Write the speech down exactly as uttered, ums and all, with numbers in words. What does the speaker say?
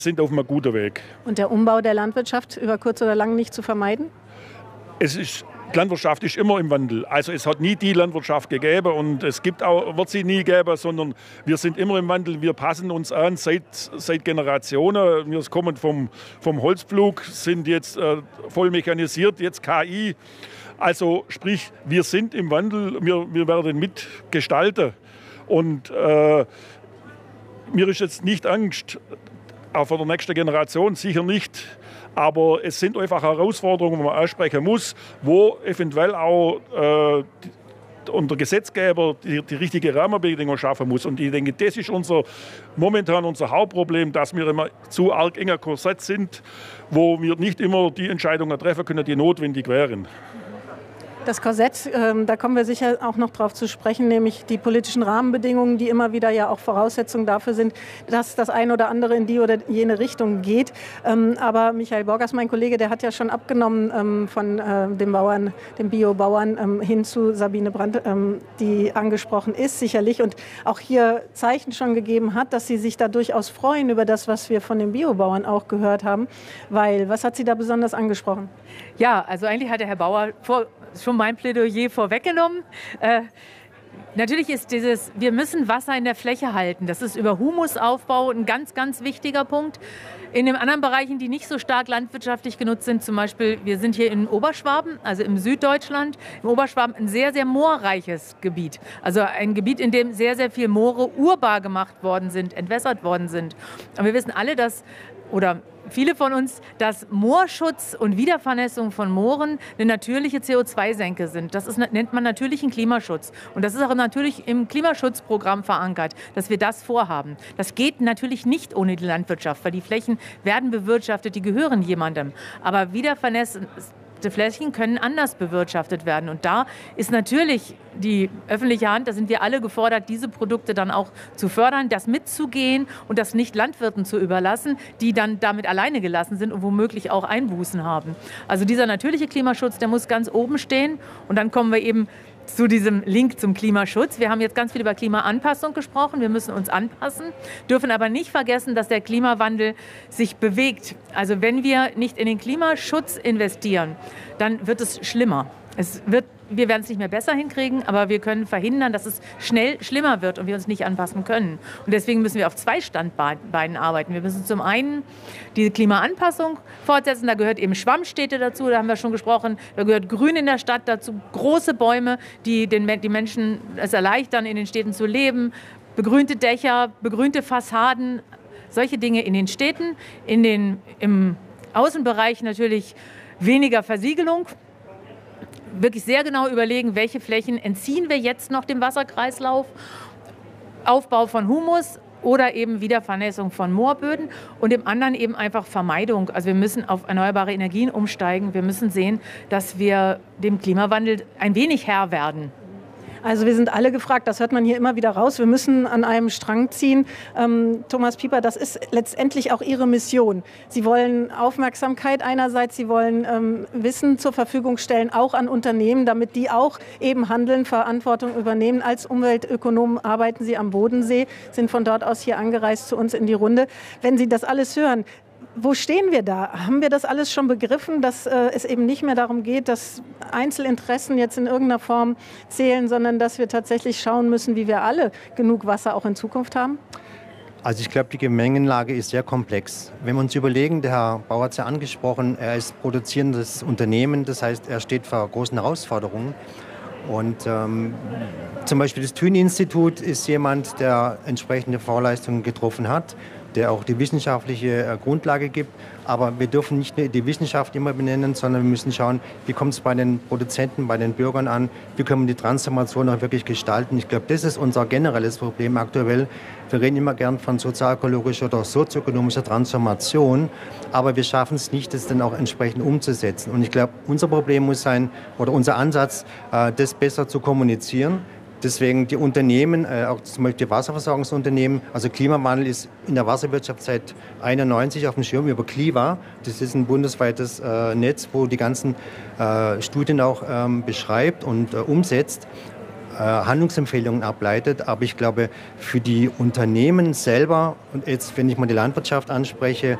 sind auf einem guten Weg. Und der Umbau der Landwirtschaft über kurz oder lang nicht zu vermeiden? Es ist, die Landwirtschaft ist immer im Wandel. Also es hat nie die Landwirtschaft gegeben und es gibt auch, wird sie nie geben, sondern wir sind immer im Wandel. Wir passen uns an seit, seit Generationen. Wir kommen vom, vom Holzpflug, sind jetzt äh, voll mechanisiert, jetzt K I. Also sprich, wir sind im Wandel, wir, wir werden mitgestalten. Und äh, mir ist jetzt nicht Angst, auch vor der nächsten Generation sicher nicht. Aber es sind einfach Herausforderungen, die man ansprechen muss, wo eventuell auch äh, der Gesetzgeber die, die richtige Rahmenbedingungen schaffen muss. Und ich denke, das ist unser, momentan unser Hauptproblem, dass wir immer zu arg enger Korsett sind, wo wir nicht immer die Entscheidungen treffen können, die notwendig wären. Das Korsett, ähm, da kommen wir sicher auch noch drauf zu sprechen, nämlich die politischen Rahmenbedingungen, die immer wieder ja auch Voraussetzungen dafür sind, dass das eine oder andere in die oder jene Richtung geht. Ähm, aber Michael Borgers, mein Kollege, der hat ja schon abgenommen ähm, von äh, den Bauern, den Biobauern ähm, hin zu Sabine Brandt, ähm, die angesprochen ist sicherlich und auch hier Zeichen schon gegeben hat, dass sie sich da durchaus freuen über das, was wir von den Biobauern auch gehört haben. Weil, was hat sie da besonders angesprochen? Ja, also eigentlich hat der Herr Bauer vor schon mein Plädoyer vorweggenommen. Äh, natürlich ist dieses, wir müssen Wasser in der Fläche halten. Das ist über Humusaufbau ein ganz, ganz wichtiger Punkt. In den anderen Bereichen, die nicht so stark landwirtschaftlich genutzt sind, zum Beispiel, wir sind hier in Oberschwaben, also im Süddeutschland, im Oberschwaben ein sehr, sehr moorreiches Gebiet. Also ein Gebiet, in dem sehr, sehr viel Moore urbar gemacht worden sind, entwässert worden sind. Und wir wissen alle, dass, oder viele von uns, dass Moorschutz und Wiedervernässung von Mooren eine natürliche C O zwei Senke sind. Das ist, nennt man natürlichen Klimaschutz. Und das ist auch natürlich im Klimaschutzprogramm verankert, dass wir das vorhaben. Das geht natürlich nicht ohne die Landwirtschaft, weil die Flächen werden bewirtschaftet, die gehören jemandem. Aber wiedervernässen Flächen können anders bewirtschaftet werden. Und da ist natürlich die öffentliche Hand, da sind wir alle gefordert, diese Produkte dann auch zu fördern, das mitzugehen und das nicht Landwirten zu überlassen, die dann damit alleine gelassen sind und womöglich auch Einbußen haben. Also dieser natürliche Klimaschutz, der muss ganz oben stehen. Und dann kommen wir eben zu diesem Link zum Klimaschutz. Wir haben jetzt ganz viel über Klimaanpassung gesprochen. Wir müssen uns anpassen, dürfen aber nicht vergessen, dass der Klimawandel sich bewegt. Also wenn wir nicht in den Klimaschutz investieren, dann wird es schlimmer. Es wird, wir werden es nicht mehr besser hinkriegen, aber wir können verhindern, dass es schnell schlimmer wird und wir uns nicht anpassen können. Und deswegen müssen wir auf zwei Standbeinen arbeiten. Wir müssen zum einen die Klimaanpassung fortsetzen. Da gehört eben Schwammstädte dazu, da haben wir schon gesprochen. Da gehört Grün in der Stadt dazu, große Bäume, die den die Menschen es erleichtern, in den Städten zu leben. Begrünte Dächer, begrünte Fassaden, solche Dinge in den Städten. In den, im Außenbereich natürlich weniger Versiegelung. Wirklich sehr genau überlegen, welche Flächen entziehen wir jetzt noch dem Wasserkreislauf, Aufbau von Humus oder eben Wiedervernässung von Moorböden und im anderen eben einfach Vermeidung. Also wir müssen auf erneuerbare Energien umsteigen. Wir müssen sehen, dass wir dem Klimawandel ein wenig Herr werden. Also wir sind alle gefragt, das hört man hier immer wieder raus. Wir müssen an einem Strang ziehen. Ähm, Thomas Pieper, das ist letztendlich auch Ihre Mission. Sie wollen Aufmerksamkeit einerseits, Sie wollen ähm, Wissen zur Verfügung stellen, auch an Unternehmen, damit die auch eben handeln, Verantwortung übernehmen. Als Umweltökonomen arbeiten Sie am Bodensee, sind von dort aus hier angereist zu uns in die Runde. Wenn Sie das alles hören, wo stehen wir da? Haben wir das alles schon begriffen, dass äh, es eben nicht mehr darum geht, dass Einzelinteressen jetzt in irgendeiner Form zählen, sondern dass wir tatsächlich schauen müssen, wie wir alle genug Wasser auch in Zukunft haben? Also ich glaube, die Gemengenlage ist sehr komplex. Wenn wir uns überlegen, der Herr Bauer hat es ja angesprochen, er ist produzierendes Unternehmen, das heißt, er steht vor großen Herausforderungen. Und ähm, zum Beispiel das Thün-Institut ist jemand, der entsprechende Vorleistungen getroffen hat, der auch die wissenschaftliche Grundlage gibt. Aber wir dürfen nicht nur die Wissenschaft immer benennen, sondern wir müssen schauen, wie kommt es bei den Produzenten, bei den Bürgern an, wie können wir die Transformation auch wirklich gestalten. Ich glaube, das ist unser generelles Problem aktuell. Wir reden immer gern von sozialökologischer oder sozioökonomischer Transformation, aber wir schaffen es nicht, das dann auch entsprechend umzusetzen. Und ich glaube, unser Problem muss sein, oder unser Ansatz, das besser zu kommunizieren. Deswegen die Unternehmen, äh, auch zum Beispiel die Wasserversorgungsunternehmen, also Klimawandel ist in der Wasserwirtschaft seit einundneunzig auf dem Schirm über Kliva. Das ist ein bundesweites äh, Netz, wo die ganzen äh, Studien auch ähm, beschreibt und äh, umsetzt. Handlungsempfehlungen ableitet. Aber ich glaube, für die Unternehmen selber, und jetzt, wenn ich mal die Landwirtschaft anspreche,